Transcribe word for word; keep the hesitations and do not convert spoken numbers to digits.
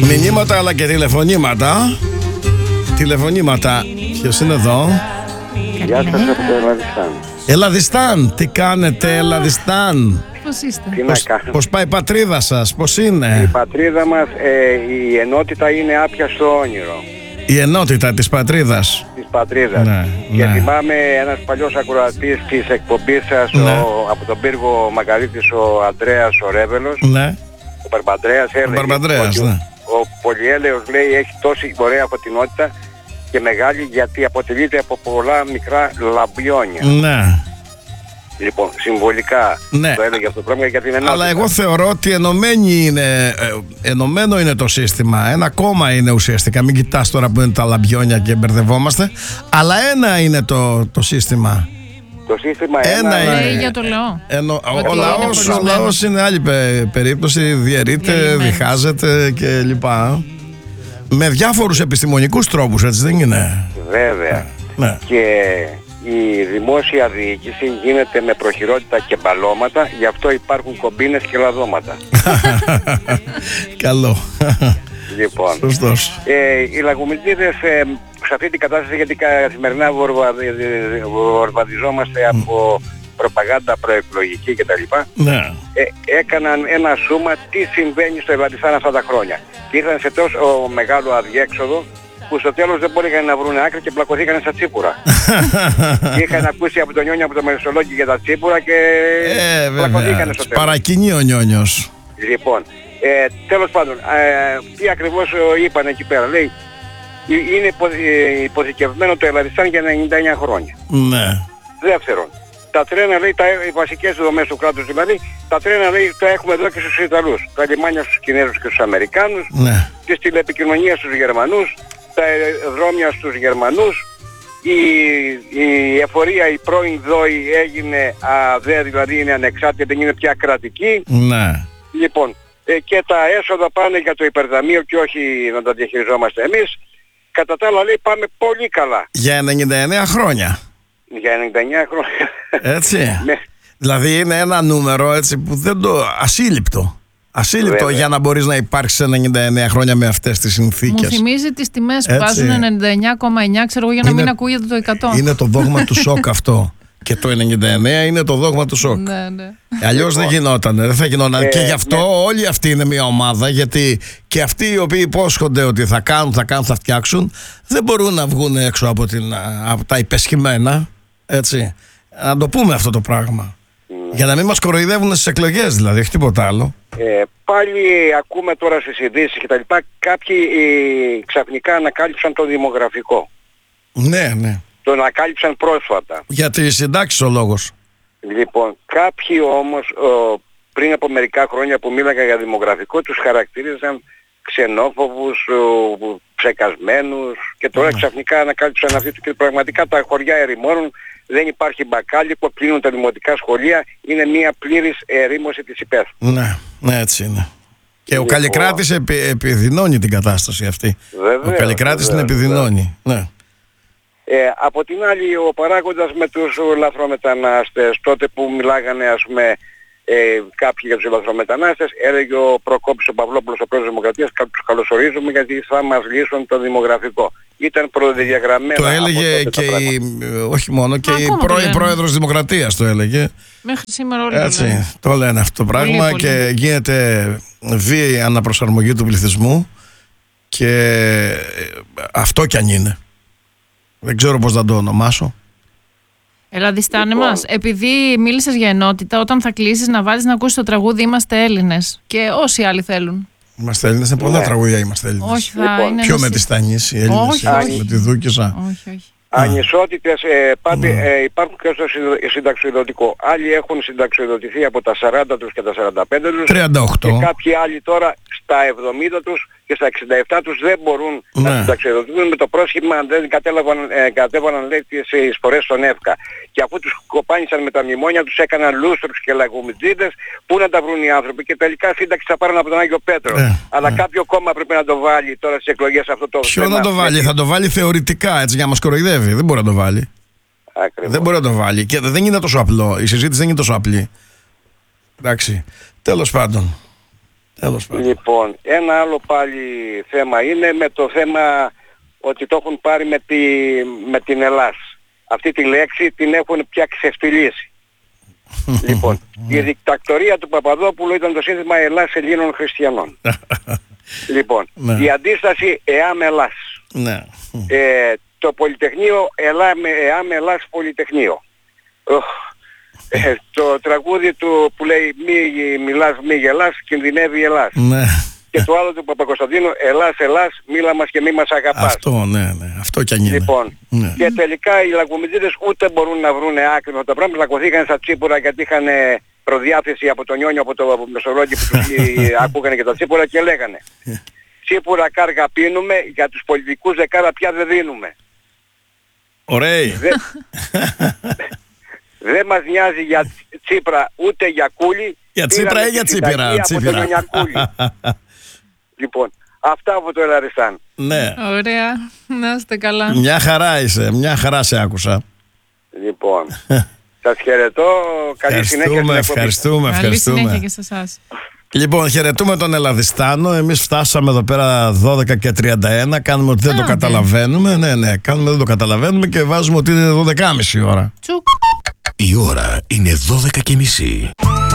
Μηνύματα αλλά και τηλεφωνήματα. Τηλεφωνήματα. Ποιος είναι εδώ? Γεια σας από το Ελλαδιστάν. Ελλαδιστάν, τι κάνετε Ελλαδιστάν? Πώς είστε? Τι Πώς, να κάνουμε. πώς πάει η πατρίδα σας, πώς είναι? Η πατρίδα μας, ε, η ενότητα είναι άπιαστο όνειρο Η ενότητα της πατρίδας. της πατρίδας. Ναι, Και ναι. θυμάμαι ένας παλιός ακροατής της εκπομπής σας, Ναι. ο, από τον πύργο Μακαρίτης, ο Αντρέας ο Ρέβελος, Ναι, ο Μπαρμπαντρέας έλεγε Μπαρμπαντρέας, ότι ο- ναι. ο Πολυέλεος, λέει, έχει τόση ωραία αποτινότητα και μεγάλη, γιατί αποτελείται από πολλά μικρά λαμπιόνια. ναι. Λοιπόν, συμβολικά Ναι. το έλεγε αυτό το πράγμα για την ενότητα. Αλλά εγώ θεωρώ ότι ενωμένη είναι, ε, ενωμένο είναι το σύστημα. Ένα κόμμα είναι ουσιαστικά. Μην κοιτάς τώρα που είναι τα λαμπιόνια και μπερδευόμαστε. Αλλά ένα είναι το, το σύστημα. Το σύστημα Ένα ένα, είναι. Λέει για το λαό. Ενω, ο, Ότι ο, είναι λαός, ο χωρισμένο. λαός είναι άλλη πε- περίπτωση. Διαιρείται, Διαλυμένος. διχάζεται και λοιπά. Με διάφορους επιστημονικούς τρόπους, έτσι δεν είναι? βέβαια. Ναι. Και η δημόσια διοίκηση γίνεται με προχειρότητα και μπαλώματα, γι' αυτό υπάρχουν κομπίνες και λαδώματα. Καλό. Λοιπόν, Σωστός. ε, οι λαγομετρίδες ε, σε αυτή την κατάσταση, γιατί καθημερινά βορβαδι- βορβαδιζόμαστε από προπαγάνδα προεκλογική κτλ. Ναι. Ε, έκαναν ένα σούμα τι συμβαίνει στο Ελλαδιστάν αυτά τα χρόνια. Και ήρθαν σε τόσο μεγάλο αδιέξοδο που στο τέλος δεν μπορούσαν να βρουν άκρη και πλακωθήκαν στα τσίπουρα. Είχαν ακούσει από τον Νιόνιο, από το Μεσολόγιο για τα τσίπουρα και Ε, βέβαια. πλακωθήκαν στο τέλος. Παρακινεί ο Νιόνιος. Λοιπόν, ε, τέλος πάντων, ε, τι ακριβώς ε, είπαν εκεί πέρα. Λέει, ε, είναι υπο, ε, υποθηκευμένο το Ελλαδιστάν για ενενήντα εννέα χρόνια. Ναι. Δεύτερον, τα τρένα, λέει, τα, οι βασικές δομές του κράτους δηλαδή, τα τρένα, λέει, τα έχουμε εδώ και στους Ιταλούς. Τα λιμάνια στους Κινέζους και στους Αμερικάνους, Ναι. τις τηλεπικοινωνίες στους Γερμανούς, τα δρόμια στους Γερμανούς, η, η εφορία, η πρώην ΔΟΗ έγινε ΑΔΕ, δηλαδή είναι ανεξάρτητη, δεν είναι πια κρατική. Ναι. Λοιπόν, ε, και τα έσοδα πάνε για το υπερταμείο και όχι να τα διαχειριζόμαστε εμείς. Κατά τα άλλα, λέει, πάμε πολύ καλά. Για ενενήντα εννέα χρόνια. Για ενενήντα εννέα χρόνια. Έτσι. Ναι. Δηλαδή είναι ένα νούμερο έτσι που δεν το... ασύλληπτο. Ασύλληπτο Βέβαια. για να μπορείς να υπάρξεις ενενήντα εννέα χρόνια με αυτές τις Μου συνθήκες. θυμίζει τις τιμές που Έτσι. βάζουν ενενήντα εννέα κόμμα εννέα, ξέρω εγώ, για να Είναι- μην ακούγεται το εκατό. Είναι το δόγμα του σοκ αυτό. Και το ενενήντα εννέα είναι το δόγμα του σοκ. Ναι, ναι. Αλλιώς δεν γινόταν, δεν θα γινόταν. Ε, και γι' αυτό ναι. όλοι αυτοί είναι μια ομάδα, γιατί και αυτοί οι οποίοι υπόσχονται ότι θα κάνουν, θα κάνουν, θα φτιάξουν, δεν μπορούν να βγουν έξω από, την, από τα υπεσχημένα. Έτσι. Να το πούμε αυτό το πράγμα. Για να μην μας κοροϊδεύουν στις εκλογές, δηλαδή, όχι τίποτα άλλο. Ε, πάλι ακούμε τώρα στις ειδήσεις και τα λοιπά, κάποιοι ε, ξαφνικά ανακάλυψαν το δημογραφικό. Ναι, ναι. Το ανακάλυψαν πρόσφατα. Για τις συντάξεις ο λόγος. Λοιπόν, κάποιοι όμως ο, πριν από μερικά χρόνια που μίλαγαν για δημογραφικό τους χαρακτήριζαν ξενόφοβους, ο, ψεκασμένους και τώρα ξαφνικά ανακάλυψαν αυτή και πραγματικά τα χωριά ερημώνουν, δεν υπάρχει μπακάλικο, κλείνουν τα δημοτικά σχολεία, είναι μια πλήρης ερήμωση της υπαίθρου. Ναι, ναι, έτσι είναι. Και ο Λοιπόν. Καλλικράτης επι, επιδεινώνει την κατάσταση αυτή. Βεβαίως, ο Καλλικράτης την βεβαίως, επιδεινώνει. Ναι. Ε, από την άλλη, ο παράγοντας με τους λαθρομετανάστες, τότε που μιλάγανε, ας πούμε, ε, κάποιοι για τους λαθρομετανάστες, έλεγε ο Προκόπης ο Παυλόπουλος, ο πρόεδρος της Δημοκρατίας, τους καλωσορίζουμε γιατί θα μας λύσουν το δημογραφικό. Ήταν προδιαγραμμένα. Το από έλεγε τότε τα και πράγματα. η, όχι μόνο, και η Ακόμα το πρώην λένε. πρόεδρος Δημοκρατίας το έλεγε. Μέχρι σήμερα όλοι το λένε. Έτσι, το λένε αυτό το πράγμα πολύ. και γίνεται βίαιη αναπροσαρμογή του πληθυσμού και αυτό κι αν είναι. Δεν ξέρω πώς να το ονομάσω. Ελλαδιστάνε Λοιπόν. μας, επειδή μίλησες για ενότητα, όταν θα κλείσεις να βάλεις να ακούσεις το τραγούδι «Είμαστε Έλληνες» και όσοι άλλοι θέλουν. Είμαστε Έλληνες, είναι πολλά Ναι. τραγούδια είμαστε Έλληνες. Όχι, θα Λοιπόν, είναι Ποιο ένα με τις συ- Τανείς, οι Έλληνες, Όχι, όχι. με τη Δούκησα. Όχι, όχι. Ανισότητες ε, πάντα, Ναι. ε, υπάρχουν και στο συντο- συνταξιοδοτικό. Άλλοι έχουν συνταξιοδοτηθεί από τα σαράντα τους και τα σαράντα πέντε τους τριάντα οκτώ. και κάποιοι άλλοι τώρα στα εβδομήντα τους και στα εξήντα επτά τους δεν μπορούν Ναι. να συνταξιοδοτηθούν με το πρόσχημα αν δεν κατέλαβαν, ε, κατέβαναν, λέει, τις εισφορές στον ΕΦΚΑ. Και αφού τους κοπάνισαν με τα μνημόνια τους έκαναν λούστρους και λαγουμιτζίδες, πού να τα βρουν οι άνθρωποι και τελικά σύνταξη θα πάρουν από τον Άγιο Πέτρο. Ε, Αλλά ε. κάποιο κόμμα πρέπει να το βάλει τώρα στις εκλογές αυτό το Ποιο θέμα. να το βάλει, θα το βάλει θεωρητικά έτσι για να μας κοροϊδεύει. Δεν μπορεί να το βάλει. Ακριβώς. Δεν μπορεί να το βάλει. Και δεν είναι τόσο απλό. Η συζήτηση δεν είναι τόσο απλή. Εντάξει. Τέλος πάντων. Τέλος πάντων. Λοιπόν, ένα άλλο πάλι θέμα είναι με το θέμα ότι το έχουν πάρει με, τη, με την Ελλάς. Αυτή τη λέξη την έχουν πια ξεφτυλίσει. Λοιπόν, η δικτακτορία του Παπαδόπουλου ήταν το σύνθημα Ελλάς Ελλήνων Χριστιανών. Λοιπόν, Ναι. η αντίσταση ΕΑΜ Ελλάς. Ναι. Ε, το Πολυτεχνείο ΕΑΜ, ΕΑΜ Ελλάς Πολυτεχνείο. Οχ, ε, το τραγούδι του που λέει μη μιλάς μη γελάς, κινδυνεύει η Ελλάς. Ναι. Και το άλλο του Παπακοσταντίνου, Ελλάς, Ελλάς, μίλα μας και μη μας αγαπάς. Αυτό, ναι, ναι. Αυτό κι αν είναι. Λοιπόν, Ναι. και τελικά οι λαγκομιτζίδες ούτε μπορούν να βρουν άκρη με το πράγμα. Λακωθήκαν στα τσίπορα γιατί είχαν προδιάθεση από τον Νιόνιο, από το Μεσολόγγι που τους ακούγανε και τα τσίπορα και λέγανε τσίπουρα κάργα πίνουμε, για τους πολιτικούς δεκάρα πια δεν δίνουμε. Ωραίοι. Δεν δε μας νοιάζει για Τσίπρα ούτε για Κούλι. Για Τσίπρα ή για Τσίπηρα. Από τον Νιονιακούλη. Λοιπόν, αυτά από το Ελαριστάν. Ναι. Ωραία. Να είστε καλά. Μια χαρά είσαι. Μια χαρά σε άκουσα. Λοιπόν, σας χαιρετώ. Καλή συνέχεια στην Ευχαριστούμε, εκπομπή. ευχαριστούμε, Καλή συνέχεια ευχαριστούμε. και σε εσάς. Λοιπόν, χαιρετούμε τον Ελλαδιστάνο. Εμείς φτάσαμε εδώ πέρα δώδεκα και τριάντα ένα. Κάνουμε ότι δεν το Άντε. καταλαβαίνουμε. Ναι, ναι, κάνουμε ότι δεν το καταλαβαίνουμε και βάζουμε ότι είναι δώδεκα και μισή ώρα. Τσουκ. Η ώρα είναι δώδεκα και μισή.